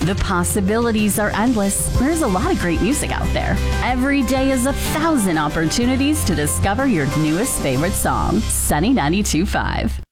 The possibilities are endless. There's a lot of great music out there. Every day is 1,000 opportunities to discover your newest favorite song. Sunny 92.5.